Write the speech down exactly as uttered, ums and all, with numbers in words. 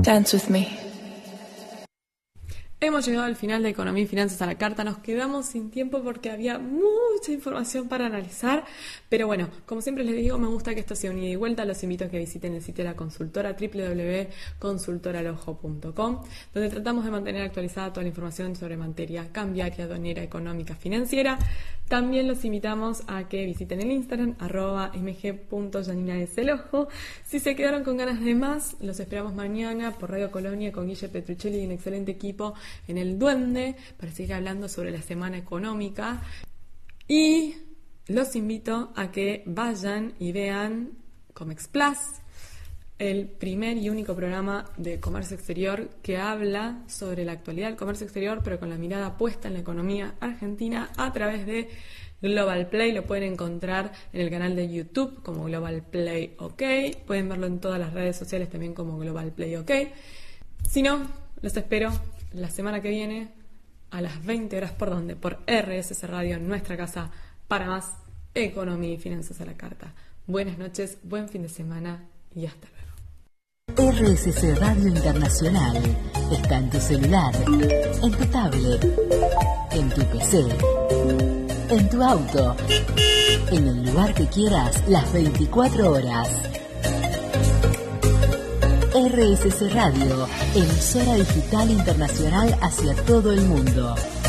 Dance with me. Hemos llegado al final de Economía y Finanzas a la Carta. Nos quedamos sin tiempo porque había mucha información para analizar. Pero bueno, como siempre les digo, me gusta que esto sea un ida y vuelta. Los invito a que visiten el sitio de la consultora doble u doble u doble u punto consultora al ojo punto com, donde tratamos de mantener actualizada toda la información sobre materia cambiaria, aduanera, económica, financiera. También los invitamos a que visiten el Instagram, arroba mg punto yanina es el ojo. Si se quedaron con ganas de más, los esperamos mañana por Radio Colonia con Guille Petruccelli y un excelente equipo en El Duende para seguir hablando sobre la semana económica. Y los invito a que vayan y vean Comex Plus, el primer y único programa de comercio exterior que habla sobre la actualidad del comercio exterior, pero con la mirada puesta en la economía argentina a través de Global Play. Lo pueden encontrar en el canal de YouTube como Global Play OK. Pueden verlo en todas las redes sociales también como Global Play OK. Si no, los espero la semana que viene a las veinte horas. ¿Por dónde? Por R S S Radio, nuestra casa, para más Economía y Finanzas a la Carta. Buenas noches, buen fin de semana y hasta luego. R S S Radio Internacional está en tu celular, en tu tablet, en tu P C, en tu auto, en el lugar que quieras, las veinticuatro horas. R S S Radio, emisora digital internacional hacia todo el mundo.